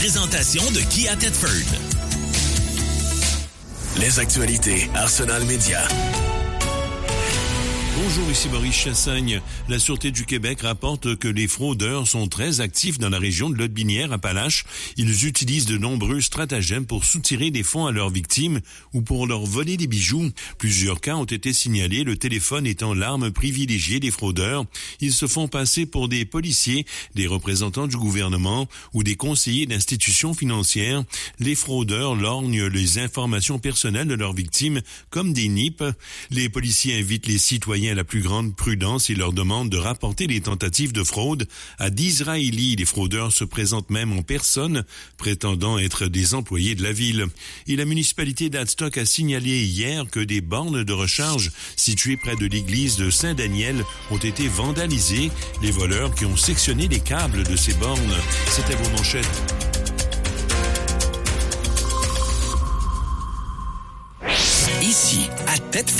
présentation de Kia Thetford. Les actualités Arsenal Média. Bonjour, ici Maurice Chassagne. La Sûreté du Québec rapporte que les fraudeurs sont très actifs dans la région de Lotbinière-Appalaches. Ils utilisent de nombreux stratagèmes pour soutirer des fonds à leurs victimes ou pour leur voler des bijoux. Plusieurs cas ont été signalés, le téléphone étant l'arme privilégiée des fraudeurs. Ils se font passer pour des policiers, des représentants du gouvernement ou des conseillers d'institutions financières. Les fraudeurs lorgnent les informations personnelles de leurs victimes comme des nippes. Les policiers invitent les citoyens à la plus grande prudence et leur demandent de rapporter les tentatives de fraude à d'Israéli. Les fraudeurs se présentent même en personne, prétendant être des employés de la ville. Et la municipalité d'Adstock a signalé hier que des bornes de recharge situées près de l'église de Saint-Daniel ont été vandalisées. Les voleurs qui ont sectionné les câbles de ces bornes. C'était vos manchettes. Ici, à Thetford.